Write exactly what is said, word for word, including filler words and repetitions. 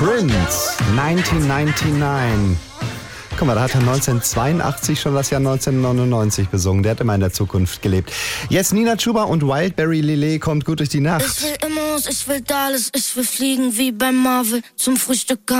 Prince, neunzehnhundertneunundneunzig. Guck mal, da hat er neunzehnhundertzweiundachtzig schon das Jahr neunzehnhundertneunundneunzig besungen. Der hat immer in der Zukunft gelebt. Jetzt Nina Chuba und Wildberry Lillet kommt gut durch die Nacht. Ich will Immos, ich will Dallas, ich will fliegen wie bei Marvel zum Frühstück.